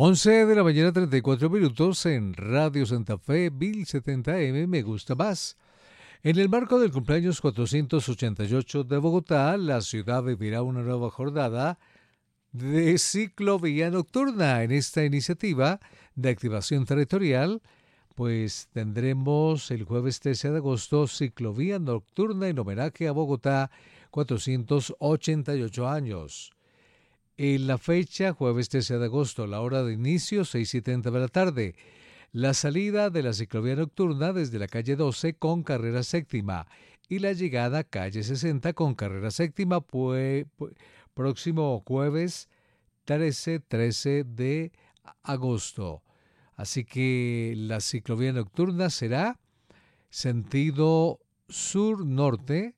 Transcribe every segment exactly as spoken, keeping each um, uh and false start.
once de la mañana, treinta y cuatro minutos en Radio Santa Fe, mil setenta eme, me gusta más. En el marco del cumpleaños cuatrocientos ochenta y ocho de Bogotá, la ciudad vivirá una nueva jornada de ciclovía nocturna. En esta iniciativa de activación territorial, pues tendremos el jueves trece de agosto ciclovía nocturna en homenaje a Bogotá, cuatrocientos ochenta y ocho años. En la fecha, jueves trece de agosto, la hora de inicio, seis y treinta de la tarde. La salida de la ciclovía nocturna desde la calle doce con carrera séptima y la llegada calle sesenta con carrera séptima pues, pues, próximo jueves trece, trece de agosto. Así que la ciclovía nocturna será sentido sur-norte,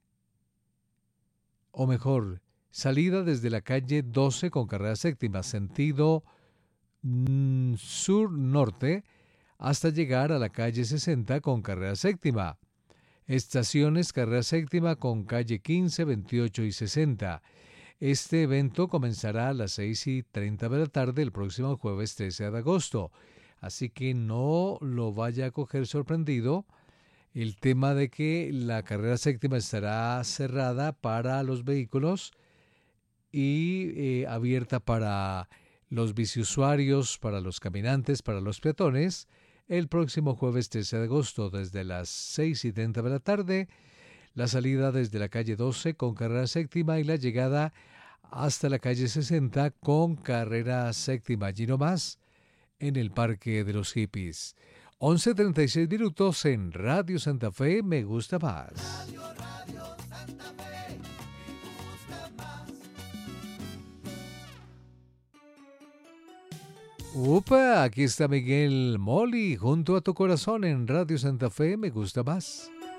o mejor, salida desde la calle doce con carrera séptima, sentido mm, sur-norte, hasta llegar a la calle sesenta con carrera séptima. Estaciones carrera séptima con calle quince, veintiocho y sesenta. Este evento comenzará a las seis y treinta de la tarde el próximo jueves trece de agosto. Así que no lo vaya a coger sorprendido el tema de que la carrera séptima estará cerrada para los vehículos y eh, abierta para los biciusuarios, para los caminantes, para los peatones, el próximo jueves trece de agosto desde las seis y treinta de la tarde, la salida desde la calle doce con carrera séptima y la llegada hasta la calle sesenta con carrera séptima. Allí nomás, en el Parque de los Hippies. once treinta y seis minutos en Radio Santa Fe, me gusta más. Radio, Radio Santa Fe, me gusta más. Upa, aquí está Miguel Moli junto a tu corazón en Radio Santa Fe, me gusta más.